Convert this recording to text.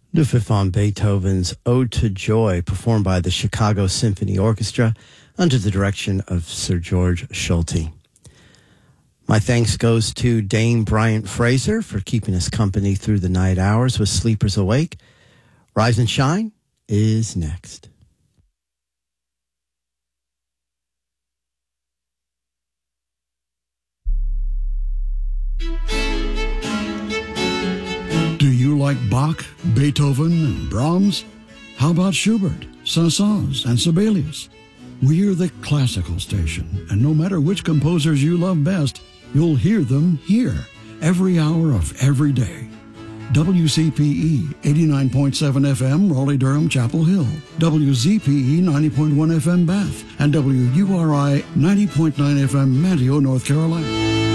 The fifth on Beethoven's Ode to Joy, performed by the Chicago Symphony Orchestra under the direction of Sir George Solti. My thanks goes to Dame Bryant Fraser for keeping us company through the night hours with Sleepers Awake. Rise and Shine is next. Do you like Bach, Beethoven, and Brahms? How about Schubert, Saint-Saëns, and Sibelius? We're the classical station, and no matter which composers you love best, you'll hear them here, every hour of every day. WCPE 89.7 FM, Raleigh-Durham, Chapel Hill. WZPE 90.1 FM, Bath. And WURI 90.9 FM, Manteo, North Carolina.